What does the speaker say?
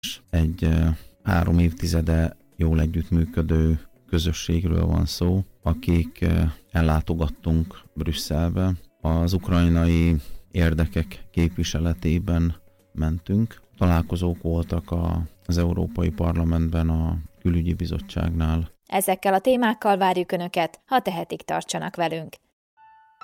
Egy 3 évtizede jól együttműködő közösségről van szó, akik ellátogattunk Brüsszelbe. Az ukrajnai érdekek képviseletében mentünk. Találkozók voltak az Európai Parlamentben, a Külügyi Bizottságnál. Ezekkel a témákkal várjuk Önöket, ha tehetik, tartsanak velünk.